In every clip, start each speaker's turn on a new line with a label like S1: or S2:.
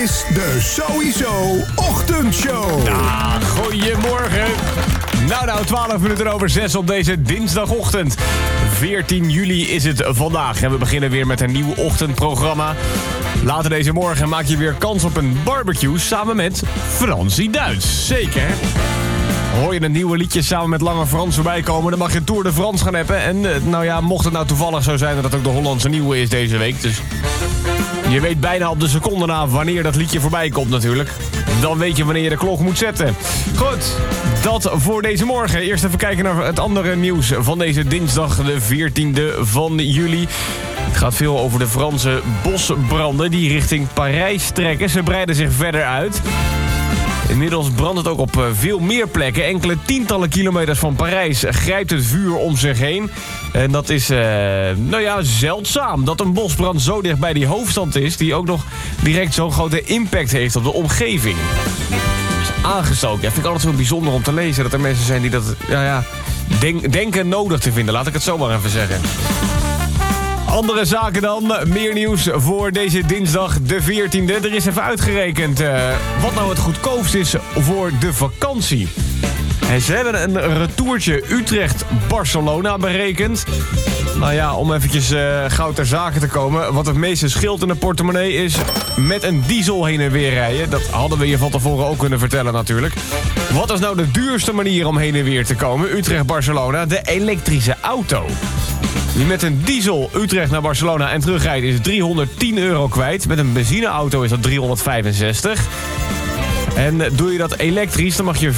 S1: is de Sowieso Ochtendshow.
S2: Goedemorgen. Nou, 12 minuten over 6 op deze dinsdagochtend. 14 juli is het vandaag en we beginnen weer met een nieuw ochtendprogramma. Later deze morgen maak je weer kans op een barbecue samen met Fransie Duits. Zeker. Hoor je een nieuwe liedje samen met Lange Frans voorbij komen, dan mag je Tour de France gaan appen. En mocht het nou toevallig zo zijn dat het ook de Hollandse nieuwe is deze week. Dus je weet bijna op de seconde na wanneer dat liedje voorbij komt natuurlijk. Dan weet je wanneer je de klok moet zetten. Goed, dat voor deze morgen. Eerst even kijken naar het andere nieuws van deze dinsdag, de 14e van juli. Het gaat veel over de Franse bosbranden die richting Parijs trekken. Ze breiden zich verder uit. Inmiddels brandt het ook op veel meer plekken. Enkele tientallen kilometers van Parijs grijpt het vuur om zich heen. En dat is, zeldzaam. Dat een bosbrand zo dicht bij die hoofdstad is, die ook nog direct zo'n grote impact heeft op de omgeving. Dus aangestoken. Ja, vind ik altijd zo bijzonder om te lezen dat er mensen zijn die dat, denken nodig te vinden. Laat ik het zo maar even zeggen. Andere zaken dan, meer nieuws voor deze dinsdag de 14e. Er is even uitgerekend wat nou het goedkoopst is voor de vakantie. En ze hebben een retourtje Utrecht-Barcelona berekend. Om eventjes gauw ter zake te komen. Wat het meeste scheelt in de portemonnee is met een diesel heen en weer rijden. Dat hadden we je van tevoren ook kunnen vertellen natuurlijk. Wat is nou de duurste manier om heen en weer te komen? Utrecht-Barcelona, de elektrische auto. Wie met een diesel Utrecht naar Barcelona en terugrijdt is €310 kwijt. Met een benzineauto is dat 365. En doe je dat elektrisch, dan mag je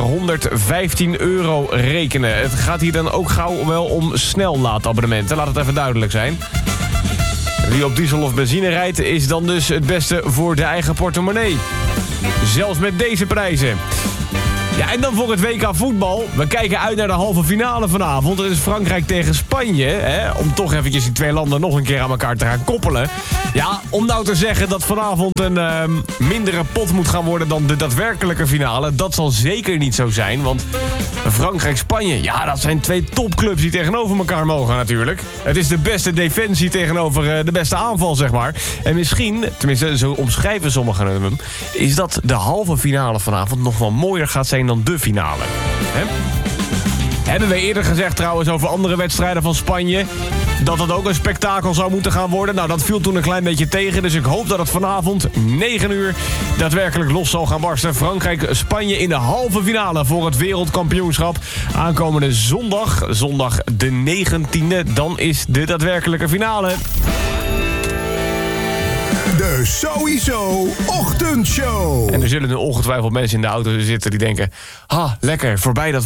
S2: €415 rekenen. Het gaat hier dan ook gauw wel om snellaadabonnementen. Laat het even duidelijk zijn. Wie op diesel of benzine rijdt, is dan dus het beste voor de eigen portemonnee. Zelfs met deze prijzen. Ja, en dan voor het WK voetbal. We kijken uit naar de halve finale vanavond. Het is Frankrijk tegen Spanje. Hè, om toch eventjes die twee landen nog een keer aan elkaar te gaan koppelen. Ja, om nou te zeggen dat vanavond een mindere pot moet gaan worden dan de daadwerkelijke finale. Dat zal zeker niet zo zijn, want Frankrijk-Spanje, ja, dat zijn twee topclubs die tegenover elkaar mogen natuurlijk. Het is de beste defensie tegenover de beste aanval, zeg maar. En misschien, tenminste zo omschrijven sommigen hem, is dat de halve finale vanavond nog wel mooier gaat zijn dan de finale. He? Hebben we eerder gezegd trouwens over andere wedstrijden van Spanje dat het ook een spektakel zou moeten gaan worden? Nou, dat viel toen een klein beetje tegen. Dus ik hoop dat het vanavond, 9 uur, daadwerkelijk los zal gaan barsten. Frankrijk-Spanje in de halve finale voor het wereldkampioenschap. Aankomende zondag de 19e. Dan is de daadwerkelijke finale.
S1: De Sowieso Ochtendshow.
S2: En er zullen nu ongetwijfeld mensen in de auto zitten die denken, lekker, voorbij dat